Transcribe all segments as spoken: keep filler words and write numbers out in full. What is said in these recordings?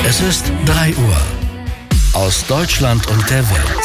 Es ist drei Uhr. Aus Deutschland und der Welt.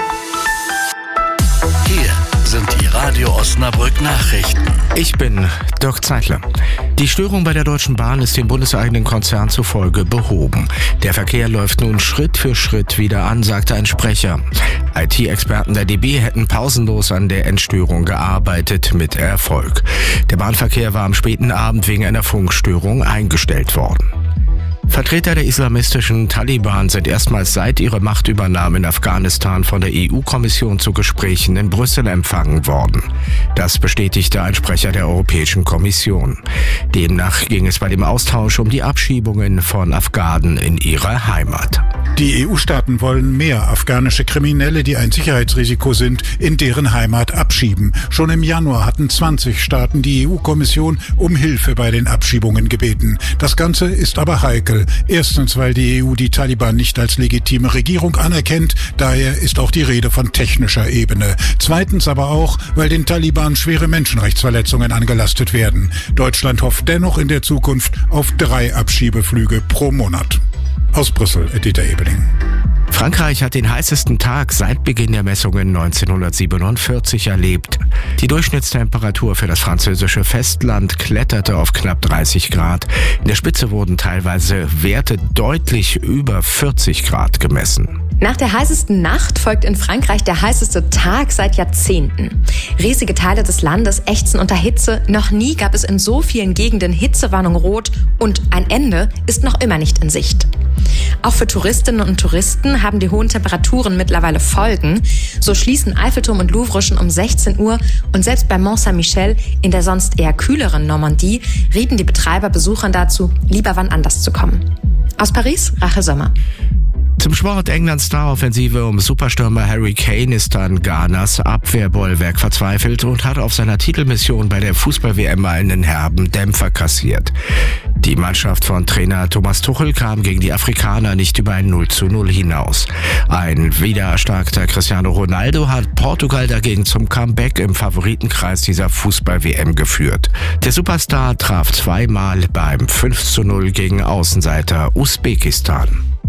Hier sind die Radio Osnabrück Nachrichten. Ich bin Dirk Zeitler. Die Störung bei der Deutschen Bahn ist dem bundeseigenen Konzern zufolge behoben. Der Verkehr läuft nun Schritt für Schritt wieder an, sagte ein Sprecher. I T-Experten der D B hätten pausenlos an der Entstörung gearbeitet, mit Erfolg. Der Bahnverkehr war am späten Abend wegen einer Funkstörung eingestellt worden. Vertreter der islamistischen Taliban sind erstmals seit ihrer Machtübernahme in Afghanistan von der E U-Kommission zu Gesprächen in Brüssel empfangen worden. Das bestätigte ein Sprecher der Europäischen Kommission. Demnach ging es bei dem Austausch um die Abschiebungen von Afghanen in ihre Heimat. Die E U-Staaten wollen mehr afghanische Kriminelle, die ein Sicherheitsrisiko sind, in deren Heimat abschieben. Schon im Januar hatten zwanzig Staaten die E U-Kommission um Hilfe bei den Abschiebungen gebeten. Das Ganze ist aber heikel. Erstens, weil die E U die Taliban nicht als legitime Regierung anerkennt. Daher ist auch die Rede von technischer Ebene. Zweitens aber auch, weil den Taliban schwere Menschenrechtsverletzungen angelastet werden. Deutschland hofft dennoch in der Zukunft auf drei Abschiebeflüge pro Monat. Aus Brüssel, Dieter Ebeling. Frankreich hat den heißesten Tag seit Beginn der Messungen neunzehnhundertsiebenundvierzig erlebt. Die Durchschnittstemperatur für das französische Festland kletterte auf knapp dreißig Grad. In der Spitze wurden teilweise Werte deutlich über vierzig Grad gemessen. Nach der heißesten Nacht folgt in Frankreich der heißeste Tag seit Jahrzehnten. Riesige Teile des Landes ächzen unter Hitze. Noch nie gab es in so vielen Gegenden Hitzewarnung rot und ein Ende ist noch immer nicht in Sicht. Auch für Touristinnen und Touristen haben die hohen Temperaturen mittlerweile Folgen. So schließen Eiffelturm und Louvre schon um sechzehn Uhr und selbst bei Mont Saint-Michel in der sonst eher kühleren Normandie rieten die Betreiber Besuchern dazu, lieber wann anders zu kommen. Aus Paris, Rachel Sommer. Zum Sport: Englands Star-Offensive um Superstürmer Harry Kane ist an Ghanas Abwehrbollwerk verzweifelt und hat auf seiner Titelmission bei der Fußball-W M einen herben Dämpfer kassiert. Die Mannschaft von Trainer Thomas Tuchel kam gegen die Afrikaner nicht über ein null zu null hinaus. Ein wiedererstarkter Cristiano Ronaldo hat Portugal dagegen zum Comeback im Favoritenkreis dieser Fußball-W M geführt. Der Superstar traf zweimal beim fünf zu null gegen Außenseiter Usbekistan.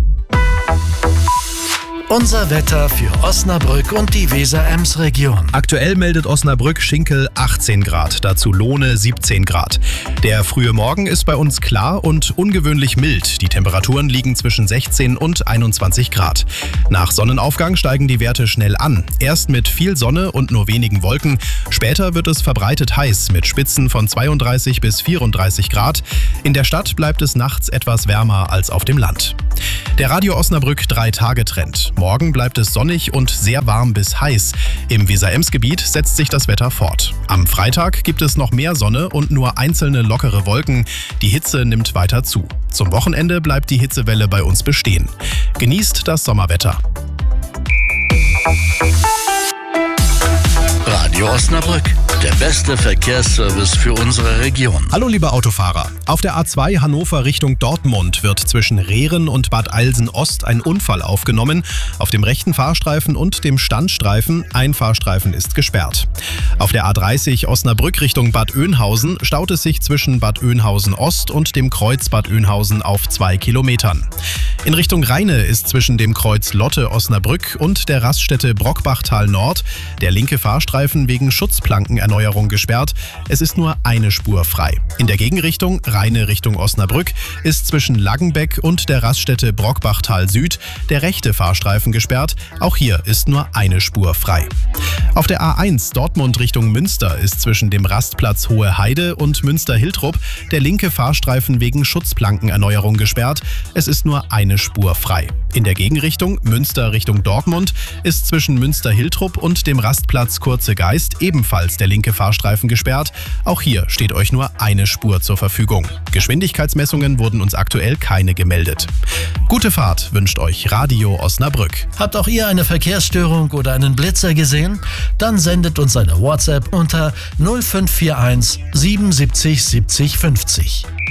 Unser Wetter für Osnabrück und die Weser-Ems-Region. Aktuell meldet Osnabrück-Schinkel achtzehn Grad, dazu Lohne siebzehn Grad. Der frühe Morgen ist bei uns klar und ungewöhnlich mild. Die Temperaturen liegen zwischen sechzehn und einundzwanzig Grad. Nach Sonnenaufgang steigen die Werte schnell an. Erst mit viel Sonne und nur wenigen Wolken. Später wird es verbreitet heiß mit Spitzen von zweiunddreißig bis vierunddreißig Grad. In der Stadt bleibt es nachts etwas wärmer als auf dem Land. Der Radio Osnabrück drei-Tage-Trend. Morgen bleibt es sonnig und sehr warm bis heiß. Im Weser-Ems-Gebiet setzt sich das Wetter fort. Am Freitag gibt es noch mehr Sonne und nur einzelne lockere Wolken. Die Hitze nimmt weiter zu. Zum Wochenende bleibt die Hitzewelle bei uns bestehen. Genießt das Sommerwetter. Radio Osnabrück, der beste Verkehrsservice für unsere Region. Hallo liebe Autofahrer. Auf der A zwei Hannover Richtung Dortmund wird zwischen Rehren und Bad Eilsen-Ost ein Unfall aufgenommen. Auf dem rechten Fahrstreifen und dem Standstreifen, ein Fahrstreifen ist gesperrt. Auf der A dreißig Osnabrück Richtung Bad Oeynhausen staut es sich zwischen Bad Oeynhausen Ost und dem Kreuz Bad Oeynhausen auf zwei Kilometern. In Richtung Rheine ist zwischen dem Kreuz Lotte Osnabrück und der Raststätte Brockbachtal Nord der linke Fahrstreifen wegen Schutzplankenerneuerung gesperrt. Es ist nur eine Spur frei. In der Gegenrichtung, Rheine Richtung Osnabrück, ist zwischen Laggenbeck und der Raststätte Brockbachtal Süd der rechte Fahrstreifen gesperrt. Auch hier ist nur eine Spur frei. Auf der A eins Dortmund Richtung Münster ist zwischen dem Rastplatz Hohe Heide und Münster-Hiltrup der linke Fahrstreifen wegen Schutzplankenerneuerung gesperrt. Es ist nur eine Spur frei. In der Gegenrichtung, Münster Richtung Dortmund, ist zwischen Münster-Hiltrup und dem Rastplatz Kurze Geist ebenfalls der linke Fahrstreifen gesperrt. Auch hier steht euch nur eine Spur zur Verfügung. Geschwindigkeitsmessungen wurden uns aktuell keine gemeldet. Gute Fahrt wünscht euch Radio Osnabrück. Habt auch ihr eine Verkehrsstörung oder einen Blitzer gesehen? Dann sendet uns eine WhatsApp unter null fünf vier eins siebenundsiebzig siebzig fünfzig.